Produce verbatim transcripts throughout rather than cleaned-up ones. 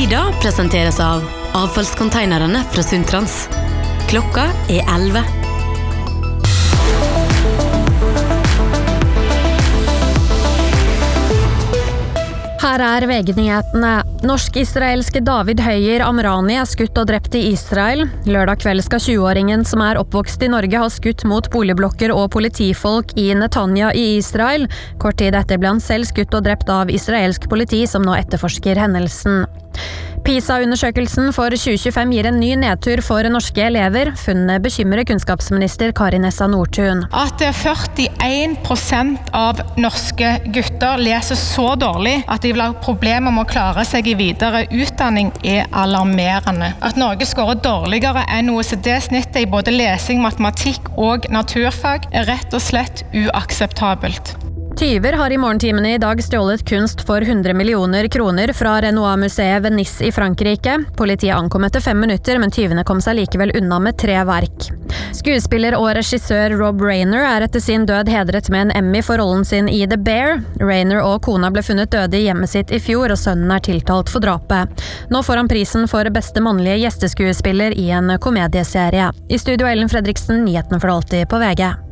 Nyda presenteres av avfallskonteinerne fra Sundtrans. Klokka er elleve. Her er V G-nyhetene. Norsk-israelske David Høyer Amrani er skutt og drept i Israel. Lørdag kveld skal tjue-åringen som er oppvokst i Norge ha skutt mot boligblokker og politifolk i Netanya i Israel. Kort tid etter ble han selv skutt og drept av israelsk politi som nå etterforsker hendelsen. PISA-undersøkelsen for tjue tjuefem gir en ny nedtur for norske elever. Funnet bekymrer kunnskapsminister Kari Nessa Nordtun. At førtien prosent av norske gutter leser så dårlig at de vil ha problemer med å klare seg i videre utdanning er alarmerende. At Norge skårer dårligere enn O E C D-snittet i både lesing, matematikk og naturfag er rett og slett uakseptabelt. Tyver har i morgentimene i dag stjålet kunst for hundre millioner kroner fra Renoir-museet ved Nice i Frankrike. Politiet ankom etter fem minutter, men tyvene kom seg likevel unna med tre verk. Skuespiller og regissør Rob Reiner er etter sin død hedret med en Emmy for rollen sin i The Bear. Reiner og kona ble funnet døde i hjemmet sitt i fjor, og sønnen er tiltalt for drapet. Nå får han prisen for beste mannlige gjesteskuespiller i en komedieserie. I studio Ellen Fredriksen, nyhetene for alltid på V G.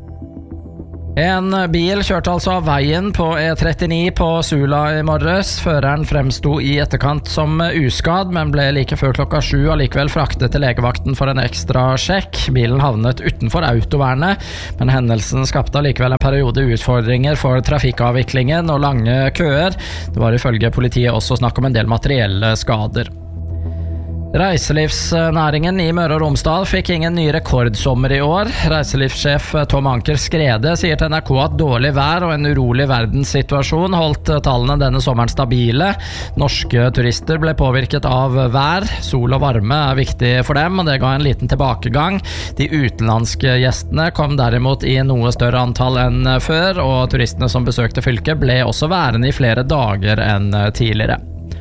En bil kjørte altså av veien på E trettini på Sula i morges. Føreren fremsto i etterkant som uskadd, men ble like før klokka sju allikevel fraktet til legevakten for en ekstra sjekk. Bilen havnet utenfor autovernet, men hendelsen skapte allikevel en periode utfordringer for trafikkavviklingen og lange køer. Det var ifølge politiet også snakk om en del materielle skader. Reiselivsnæringen i Møre og Romsdal fikk ingen ny rekordsommer i år. Reiselivssjef Tom Anker Skrede sier til N R K at dårlig vær og en urolig verdenssituasjon holdt tallene denne sommeren stabile. Norske turister ble påvirket av vær. Sol og varme er viktig for dem, og det ga en liten tilbakegang. De utenlandske gjestene kom derimot i noe større antall enn før, og turistene som besøkte fylket ble også værende i flere dager enn tidligere.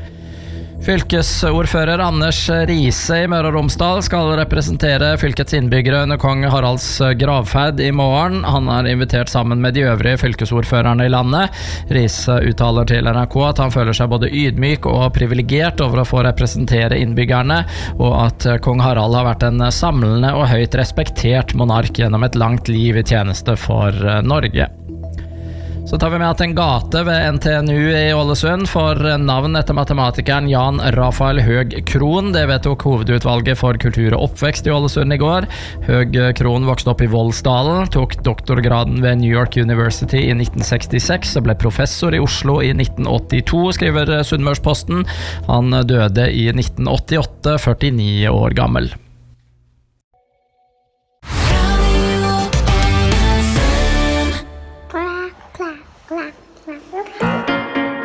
Fylkesordfører Anders Riise i Møre og Romsdal skal representere fylkets innbyggere under kong Haralds gravferd i morgen. Han er invitert sammen med de øvrige fylkesordførerne i landet. Riise uttaler til N R K at han føler seg både ydmyk og privilegert over å få representere innbyggerne, og at kong Harald har vært en samlende og høyt respektert monark gjennom et langt liv i tjeneste for Norge. Så tar vi med at en gate ved N T N U i Ålesund får navn etter matematikeren Jan Rafael Høeg Krohn. Det vedtok hovedutvalget for kultur og oppvekst i Ålesund i går. Høeg Krohn vokste opp i Voldsdalen, tok doktorgraden ved New York University i nitten sekstiseks og ble professor i Oslo i nitten åttito, skriver Sunnmørsposten. Han døde i nitten åttiåtte, førtini år gammel.